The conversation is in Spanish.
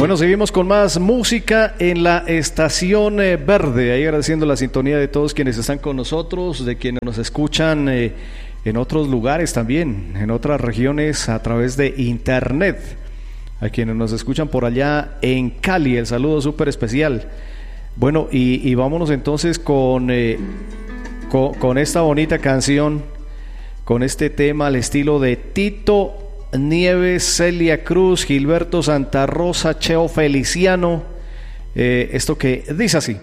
Bueno, seguimos con más música en la estación verde. Ahí agradeciendo la sintonía de todos quienes están con nosotros, de quienes nos escuchan en otros lugares también, en otras regiones a través de internet. A quienes nos escuchan por allá en Cali, el saludo súper especial. Bueno, y vámonos entonces con esta bonita canción, con este tema al estilo de Tito Nieves, Celia Cruz, Gilberto Santa Rosa, Cheo Feliciano. Esto que dice así.